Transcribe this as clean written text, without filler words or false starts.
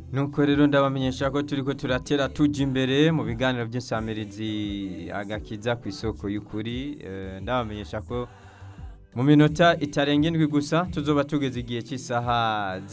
nuko rero ndabamenyesha ko turiko turatera tuja imbere mu biganiro by'insamirizi agakiza ku isoko y'ukuri. Ndabamenyesha ko mu minota itarenga indwi gusa tuzoba tugeze igihe cy'isaha